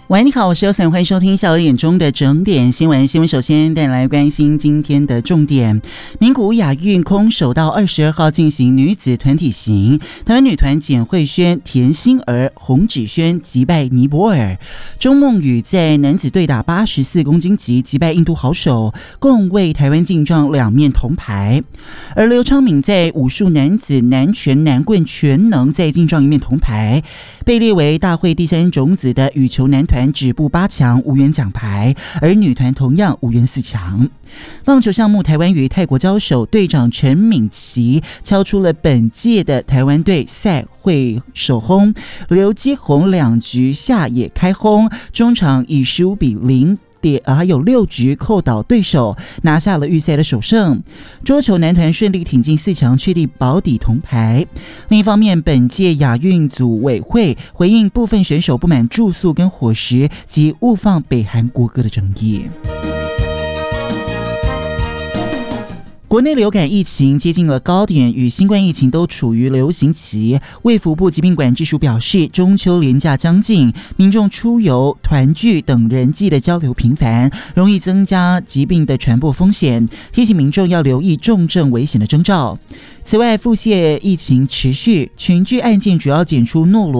喂，你好，我是优森，欢迎收听下午1点钟的整点新闻。新闻首先带来关心今天的重点：名古屋亚运空手道22号进行女子团体型，台湾女团简慧萱、田心儿、洪芷萱击败尼泊尔，钟梦雨在男子对打84公斤级击败印度好手，共为台湾进账2面铜牌。而刘昌敏在武术男子男拳男棍全能再进账1面铜牌，被列为大会第3种子的羽球男团止步8强无缘奖牌，而女团同样无缘4强。棒球项目，台湾与泰国交手，队长陈敏琪敲出了本届的台湾队赛会首轰，刘基宏2局下也开轰，中场以15-0还有6局扣倒对手，拿下了预赛的首胜。桌球男团顺利挺进4强，确立保底铜牌。另一方面，本届亚运组委会回应部分选手不满住宿跟伙食及误放北韩国歌的争议。国内流感疫情接近了高点，与新冠疫情都处于流行期。卫福部疾病管制署表示，中秋连假将近，民众出游、团聚等人际的交流频繁，容易增加疾病的传播风险，提醒民众要留意重症危险的征兆。此外，腹泻疫情持续，群聚案件主要检出诺罗